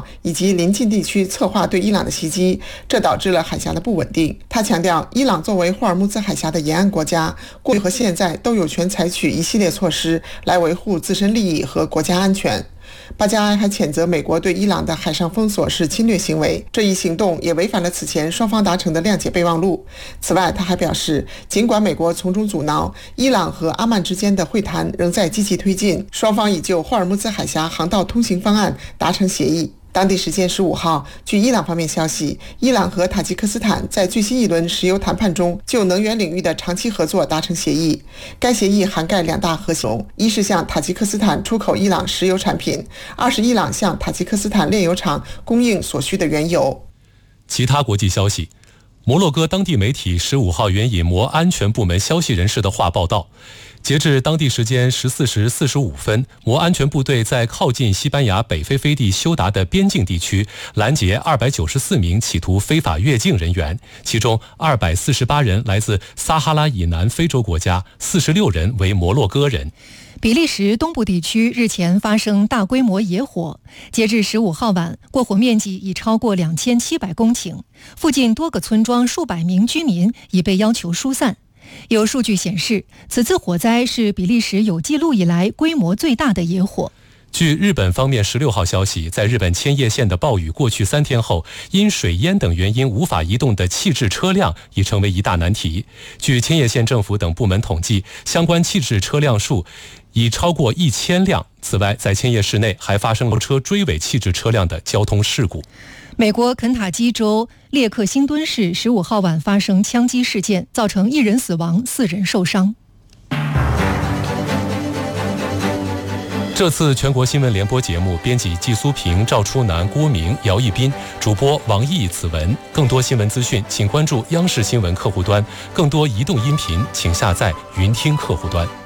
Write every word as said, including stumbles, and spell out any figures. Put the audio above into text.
以及邻近地区策划对伊朗的袭击，这导致了海峡的不稳定。他强调，伊朗作为霍尔木兹海峡的沿岸国家，过去和现在都有权采取一系列措施来维护自身利益和国家安全。巴加埃还谴责美国对伊朗的海上封锁是侵略行为，这一行动也违反了此前双方达成的谅解备忘录。此外，他还表示，尽管美国从中阻挠，伊朗和阿曼之间的会谈仍在积极推进，双方已就霍尔木兹海峡航道通行方案达成协议。当地时间十五号，据伊朗方面消息，伊朗和塔吉克斯坦在最新一轮石油谈判中就能源领域的长期合作达成协议。该协议涵盖两大核心：一是向塔吉克斯坦出口伊朗石油产品；二是伊朗向塔吉克斯坦炼油厂供应所需的原油。 其他国际消息，摩洛哥当地媒体十五号援引摩安全部门消息人士的话报道，截至当地时间十四时四十五分，摩安全部队在靠近西班牙北非飞地休达的边境地区拦截二百九十四名企图非法越境人员，其中二百四十八人来自撒哈拉以南非洲国家，四十六人为摩洛哥人。 比利时东部地区日前发生大规模野火，截至十五号晚，过火面积已超过两千七百公顷，附近多个村庄数百名居民已被要求疏散。有数据显示，此次火灾是比利时有记录以来规模最大的野火。 据日本方面十六号消息，在日本千叶县的暴雨过去三天后，因水淹等原因无法移动的弃置车辆已成为一大难题。据千叶县政府等部门统计，相关弃置车辆数已超过一千辆。此外，在千叶市内还发生了车追尾弃置车辆的交通事故。 美国肯塔基州列克星敦市十五号晚发生枪击事件，造成一人死亡，四人受伤。 这次全国新闻联播节目编辑季苏平、赵初南、郭明、姚一斌，主播王毅、子文。更多新闻资讯，请关注央视新闻客户端；更多移动音频，请下载云听客户端。